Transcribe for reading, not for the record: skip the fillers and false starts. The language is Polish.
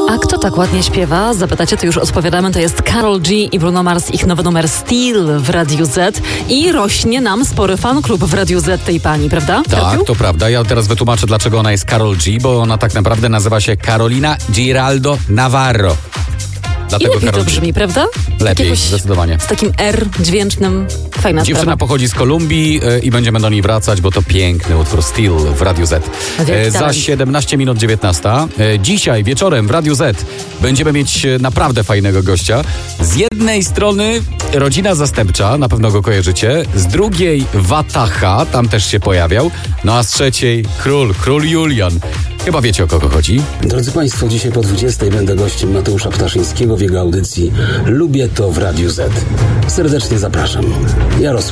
A kto tak ładnie śpiewa? Zapytacie, to już odpowiadamy. To jest Karol G i Bruno Mars, ich nowy numer Steel w Radiu Z. I rośnie nam spory fan-klub w Radiu Z tej pani, prawda? Tak, Radiu? to prawda. Ja teraz wytłumaczę, dlaczego ona jest Karol G, bo ona tak naprawdę nazywa się Carolina Giraldo Navarro. I Dlatego lepiej Karol to G. brzmi, prawda? Lepiej, Jakiegoś zdecydowanie. Z takim R dźwięcznym. Fajna Dziewczyna sprawa. pochodzi z Kolumbii i będziemy do niej wracać, bo to piękny utwór Steel w Radiu Z. Wielki Za talent. 17 minut 19. Dzisiaj wieczorem w Radiu Z będziemy mieć naprawdę fajnego gościa. Z jednej strony rodzina zastępcza, na pewno go kojarzycie. Z drugiej Wataha, tam też się pojawiał. No a z trzeciej król Julian. Chyba wiecie, o kogo chodzi. Drodzy Państwo, dzisiaj po 20 będę gościem Mateusza Ptaszyńskiego w jego audycji Lubię to w Radiu Z. Serdecznie zapraszam. Jarosław